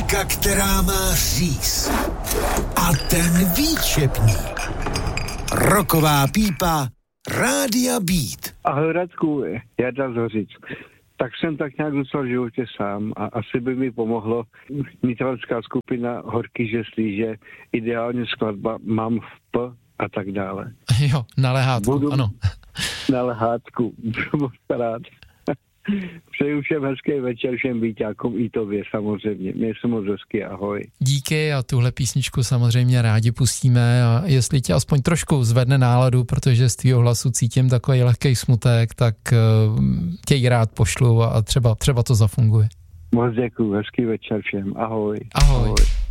Rubrika, která má říz. A ten výčepník. Roková pípa Rádia Beat. Ahoj Radku, Jarda z Hořic. Tak jsem tak nějak docela v životě sám a asi by mi pomohlo nitralská skupina Horký žeslíže, ideálně skladba Mám v P a tak dále. Jo, na lehátku, ano. Na lehátku, budu rád. Přeju všem hezký večer, všem Víťákům i tobě samozřejmě. Měj se moc hezky, ahoj. Díky a tuhle písničku samozřejmě rádi pustíme a jestli tě aspoň trošku zvedne náladu, protože z tvýho hlasu cítím takový lehkej smutek, tak tě ji rád pošlu a třeba to zafunguje. Moc děkuju, hezký večer všem, ahoj. Ahoj.